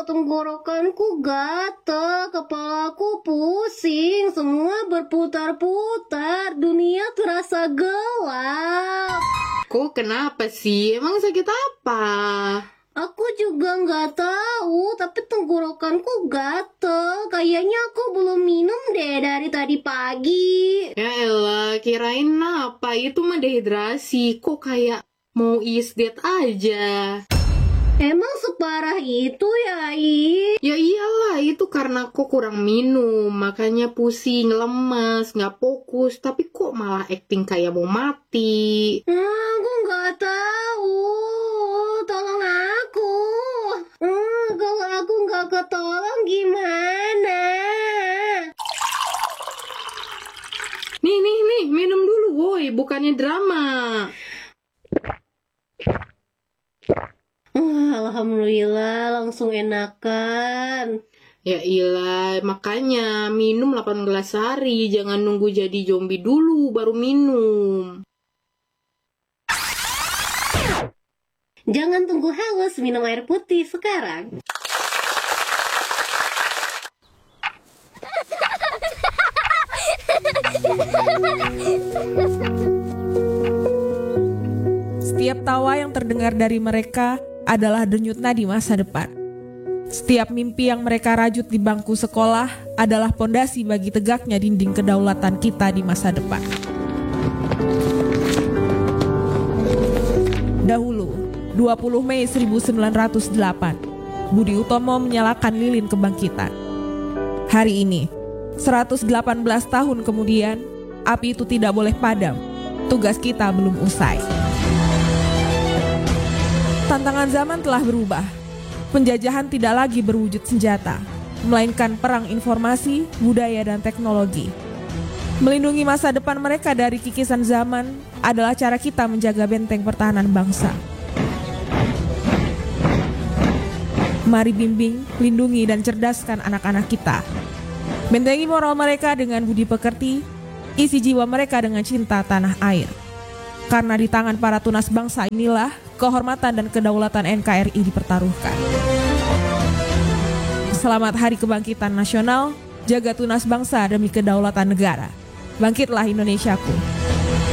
tenggorokanku gatal, kepalaku pusing, semua berputar-putar, dunia terasa gelap. Kok kenapa sih? Emang sakit apa? Aku juga nggak tahu, tapi tenggorokanku gatel. Kayaknya aku belum minum deh dari tadi pagi. Ya elah, kirain apa? Itu mah dehidrasi. Kok kayak mau isdet aja? Emang separah itu ya, I? Ya iyalah, itu karena kok kurang minum. Makanya pusing, lemes, nggak fokus. Tapi kok malah acting kayak mau mati? Aku nggak tahu. Tolong aku. Kalau aku nggak ketolong gimana? Nih, minum dulu woi, bukannya drama. Alhamdulillah, langsung enakan. Ya iyalah, makanya minum 8 gelas sehari. Jangan nunggu jadi zombie dulu baru minum. Jangan tunggu haus, minum air putih sekarang. Setiap tawa yang terdengar dari mereka adalah denyut nadi masa depan. Setiap mimpi yang mereka rajut di bangku sekolah adalah pondasi bagi tegaknya dinding kedaulatan kita di masa depan. Dahulu, 20 Mei 1908, Budi Utomo menyalakan lilin kebangkitan. Hari ini, 118 tahun kemudian, api itu tidak boleh padam. Tugas kita belum usai. Tantangan zaman telah berubah. Penjajahan tidak lagi berwujud senjata, melainkan perang informasi, budaya, dan teknologi. Melindungi masa depan mereka dari kikisan zaman adalah cara kita menjaga benteng pertahanan bangsa. Mari bimbing, lindungi, dan cerdaskan anak-anak kita. Bentengi moral mereka dengan budi pekerti, isi jiwa mereka dengan cinta tanah air. Karena di tangan para tunas bangsa inilah kehormatan dan kedaulatan NKRI dipertaruhkan. Selamat Hari Kebangkitan Nasional, jaga tunas bangsa demi kedaulatan negara. Bangkitlah Indonesiaku.